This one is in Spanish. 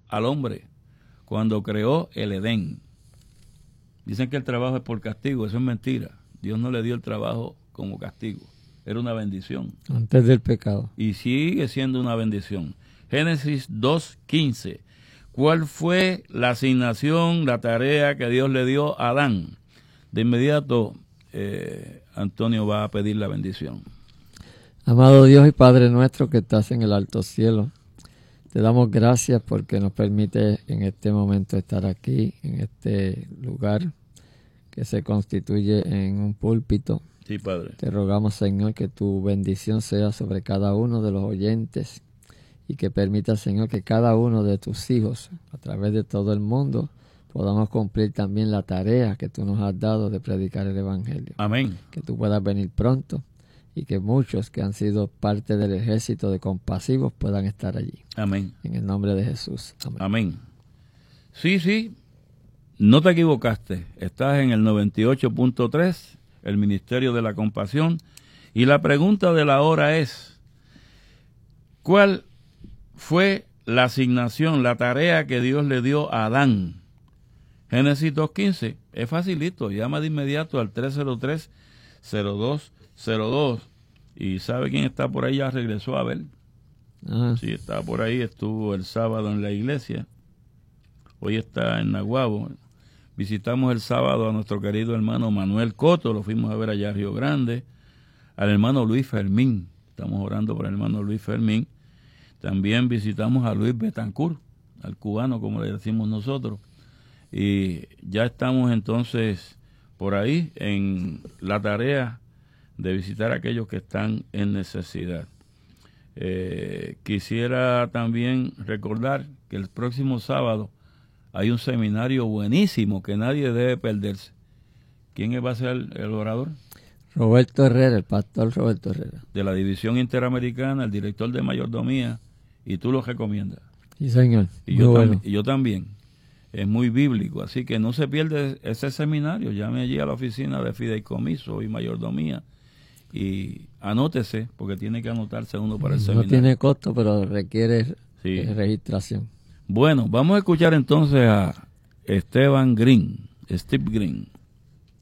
al hombre cuando creó el Edén. Dicen que el trabajo es por castigo, eso es mentira. Dios no le dio el trabajo como castigo, era una bendición. Antes del pecado. Y sigue siendo una bendición. Génesis 2:15. ¿Cuál fue la asignación, la tarea que Dios le dio a Adán? De inmediato, Antonio va a pedir la bendición. Amado Dios y Padre nuestro que estás en el alto cielo, te damos gracias porque nos permite en este momento estar aquí, en este lugar que se constituye en un púlpito. Sí, Padre. Te rogamos, Señor, que tu bendición sea sobre cada uno de los oyentes y que permita, Señor, que cada uno de tus hijos, a través de todo el mundo, podamos cumplir también la tarea que tú nos has dado de predicar el Evangelio. Amén. Que tú puedas venir pronto y que muchos que han sido parte del ejército de compasivos puedan estar allí. Amén. En el nombre de Jesús. Amén. Amén. Sí, no te equivocaste. Estás en el 98.3, el Ministerio de la Compasión. Y la pregunta de la hora es, ¿cuál fue la asignación, la tarea que Dios le dio a Adán? Génesis 2:15. Es facilito. Llama de inmediato al 303-0202. ¿Y sabe quién está por ahí? Ya regresó a ver. Sí, está por ahí. Estuvo el sábado en la iglesia. Hoy está en Naguabo. Visitamos el sábado a nuestro querido hermano Manuel Coto. Lo fuimos a ver allá a Río Grande. Al hermano Luis Fermín. Estamos orando por el hermano Luis Fermín. También visitamos a Luis Betancourt, al cubano, como le decimos nosotros. Y ya estamos entonces por ahí en la tarea de visitar a aquellos que están en necesidad. Quisiera también recordar que el próximo sábado hay un seminario buenísimo que nadie debe perderse. ¿Quién va a ser el orador? Roberto Herrera, el pastor Roberto Herrera. De la División Interamericana, el director de mayordomía, y tú lo recomiendas. Sí, señor. Y yo también. Es muy bíblico, así que no se pierde ese seminario. Llame allí a la oficina de fideicomiso y mayordomía y anótese, porque tiene que anotarse uno para el seminario. No tiene costo, pero requiere registración. Bueno, vamos a escuchar entonces a Steve Green.